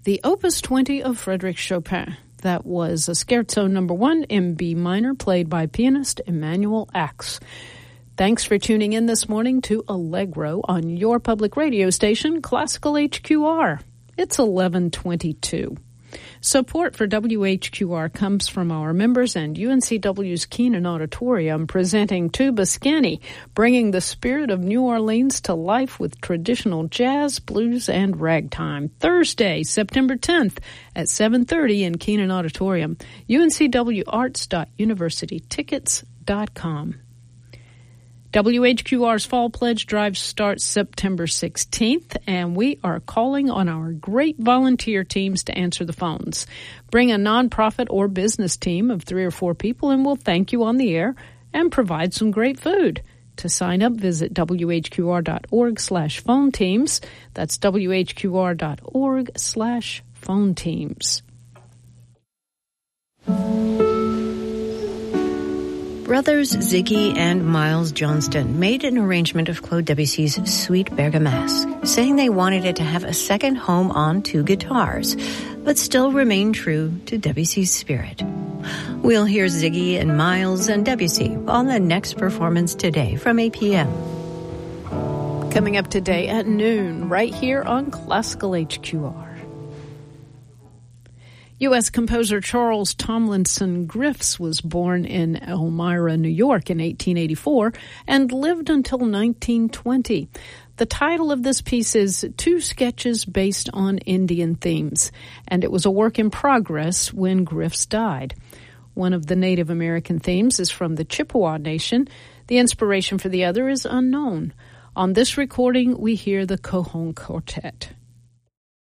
the Opus 20 of Frédéric Chopin. That was a Scherzo No. 1 in B minor, played by pianist Emmanuel Ax. Thanks for tuning in this morning to Allegro on your public radio station, Classical HQR. It's 11:22. Support for WHQR comes from our members and UNCW's Keenan Auditorium, presenting Tuba Skinny, bringing the spirit of New Orleans to life with traditional jazz, blues, and ragtime. Thursday, September 10th at 7:30 in Keenan Auditorium. uncwarts.universitytickets.com. WHQR's Fall Pledge Drive starts September 16th, and we are calling on our great volunteer teams to answer the phones. Bring a nonprofit or business team of 3 or 4 people, and we'll thank you on the air and provide some great food. To sign up, visit whqr.org/phone teams. That's whqr.org/phone teams. Brothers Ziggy and Miles Johnston made an arrangement of Claude Debussy's Suite Bergamasque, saying they wanted it to have a second home on 2 guitars, but still remain true to Debussy's spirit. We'll hear Ziggy and Miles and Debussy on the next performance today from 8 p.m. Coming up today at noon, right here on Classical HQR. U.S. composer Charles Tomlinson Griffiths was born in Elmira, New York in 1884 and lived until 1920. The title of this piece is 2 Sketches Based on Indian Themes, and it was a work in progress when Griffiths died. One of the Native American themes is from the Chippewa Nation. The inspiration for the other is unknown. On this recording, we hear the Cajon Quartet.